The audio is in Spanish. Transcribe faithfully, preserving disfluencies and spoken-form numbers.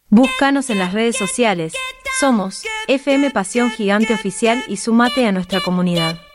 Búscanos en las redes sociales. Somos F M Pasión Gigante Oficial y sumate a nuestra comunidad.